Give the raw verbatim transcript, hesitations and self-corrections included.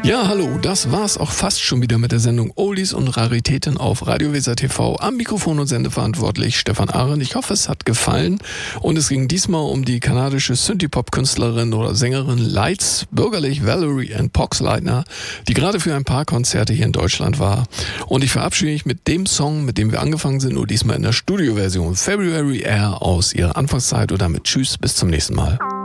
Ja, hallo, das war's auch fast schon wieder mit der Sendung Oldies und Raritäten auf Radio Weser T V. Am Mikrofon und Sendeverantwortlich Stefan Arendt. Ich hoffe, es hat gefallen. Und es ging diesmal um die kanadische Synthie-Pop-Künstlerin oder Sängerin Lights, bürgerlich Valerie Ann Poxleitner, die gerade für ein paar Konzerte hier in Deutschland war. Und ich verabschiede mich mit dem Song, mit dem wir angefangen sind, nur diesmal in der Studioversion February Air aus ihrer Anfangszeit. Und damit tschüss, bis zum nächsten Mal.